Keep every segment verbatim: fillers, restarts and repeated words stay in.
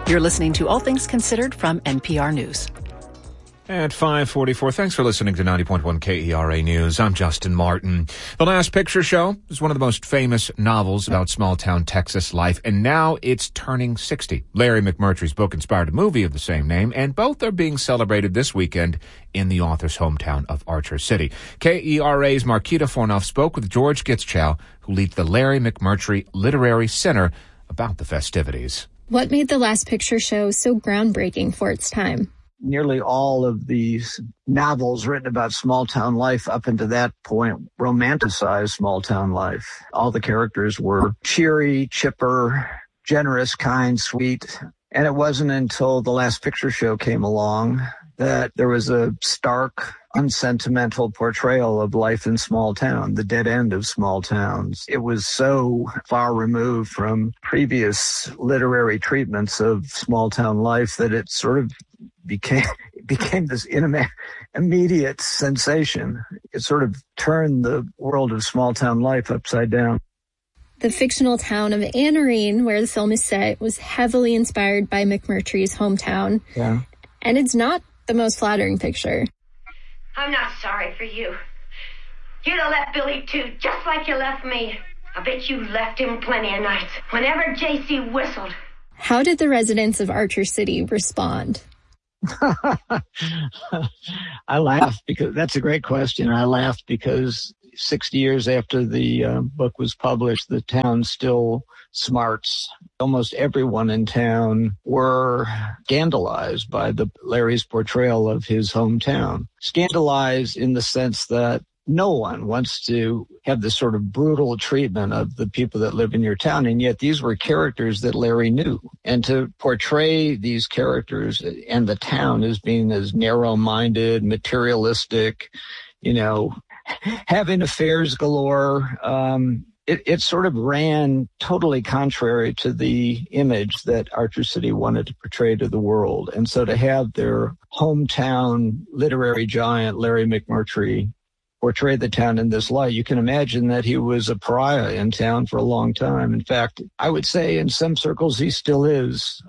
You're listening to All Things Considered from N P R News. At five forty-four, thanks for listening to ninety point one K E R A News. I'm Justin Martin. The Last Picture Show is one of the most famous novels about small-town Texas life, and now it's turning sixty. Larry McMurtry's book inspired a movie of the same name, and both are being celebrated this weekend in the author's hometown of Archer City. K E R A's Marquita Fornoff spoke with George Gitzchow, who leads the Larry McMurtry Literary Center, about the festivities. What made The Last Picture Show so groundbreaking for its time? Nearly all of these novels written about small-town life up until that point romanticized small-town life. All the characters were cheery, chipper, generous, kind, sweet. And it wasn't until The Last Picture Show came along that there was a stark, unsentimental portrayal of life in small town, the dead end of small towns. It was so far removed from previous literary treatments of small town life that it sort of became became this inima- immediate sensation. It sort of turned the world of small town life upside down. The fictional town of Anarene, where the film is set, was heavily inspired by McMurtry's hometown. Yeah. And it's not the most flattering picture. I'm not sorry for you. You'd have left Billy too, just like you left me. I bet you left him plenty of nights, whenever J C whistled. How did the residents of Archer City respond? I laughed because that's a great question. I laughed because sixty years after the uh, book was published, the town still smarts. Almost everyone in town were scandalized by the Larry's portrayal of his hometown. Scandalized in the sense that no one wants to have this sort of brutal treatment of the people that live in your town. And yet these were characters that Larry knew. And to portray these characters and the town as being as narrow-minded, materialistic, you know, having affairs galore, um, it, it sort of ran totally contrary to the image that Archer City wanted to portray to the world. And so to have their hometown literary giant, Larry McMurtry, portray the town in this light, you can imagine that he was a pariah in town for a long time. In fact, I would say in some circles he still is.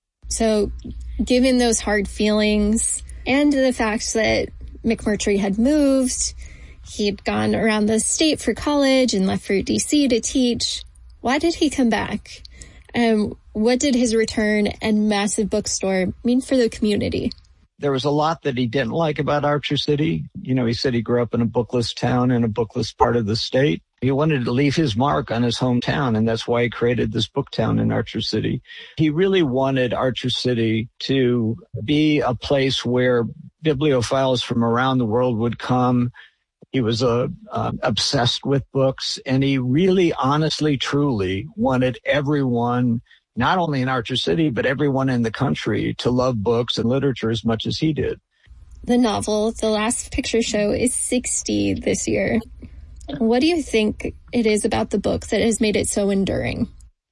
So given those hard feelings and the fact that McMurtry had moved, he'd gone around the state for college and left for D C to teach, why did he come back? And um, what did his return and massive bookstore mean for the community? There was a lot that he didn't like about Archer City. You know, he said he grew up in a bookless town in a bookless part of the state. He wanted to leave his mark on his hometown, and that's why he created this book town in Archer City. He really wanted Archer City to be a place where bibliophiles from around the world would come. He was uh, uh, obsessed with books, and he really, honestly, truly wanted everyone, not only in Archer City, but everyone in the country, to love books and literature as much as he did. The novel, The Last Picture Show, is sixty this year. What do you think it is about the book that has made it so enduring?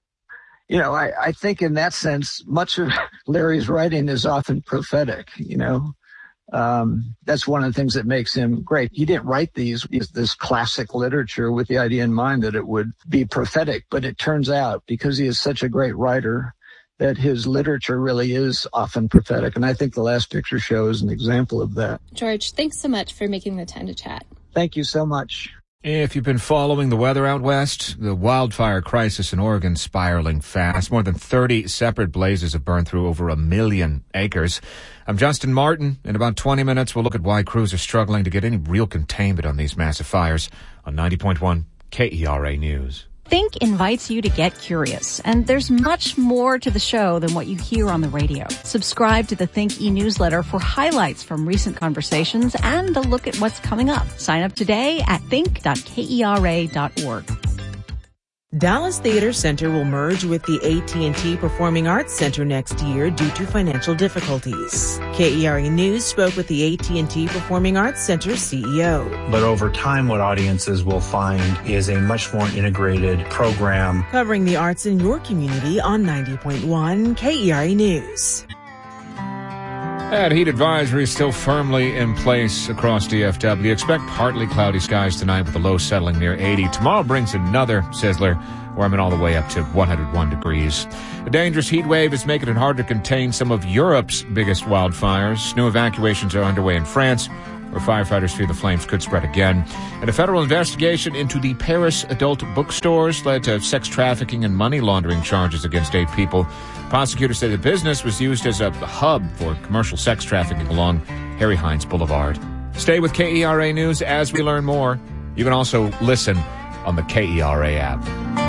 You know, I, I think in that sense, much of Larry's writing is often prophetic, you know. Um, that's one of the things that makes him great. He didn't write these, this classic literature with the idea in mind that it would be prophetic, but it turns out, because he is such a great writer, that his literature really is often prophetic. And I think The Last Picture Show is an example of that. George, thanks so much for making the time to chat. Thank you so much. If you've been following the weather out west, the wildfire crisis in Oregon spiraling fast. More than thirty separate blazes have burned through over a million acres. I'm Justin Martin. In about twenty minutes, we'll look at why crews are struggling to get any real containment on these massive fires on ninety point one K E R A News. Think invites you to get curious, and there's much more to the show than what you hear on the radio. Subscribe to the Think e-newsletter for highlights from recent conversations and a look at what's coming up. Sign up today at think dot kera dot org. Dallas Theater Center will merge with the A T and T Performing Arts Center next year due to financial difficulties. K E R A News spoke with the A T and T Performing Arts Center C E O. But over time, what audiences will find is a much more integrated program. Covering the arts in your community on ninety point one K E R A News. That heat advisory is still firmly in place across D F W. Expect partly cloudy skies tonight with the low settling near eighty. Tomorrow brings another sizzler where I'm in all the way up to one hundred one degrees. A dangerous heat wave is making it hard to contain some of Europe's biggest wildfires. New evacuations are underway in France, where firefighters fear the flames could spread again. And a federal investigation into the Paris adult bookstores led to sex trafficking and money laundering charges against eight people. Prosecutors say the business was used as a hub for commercial sex trafficking along Harry Hines Boulevard. Stay with K E R A News as we learn more. You can also listen on the K E R A app.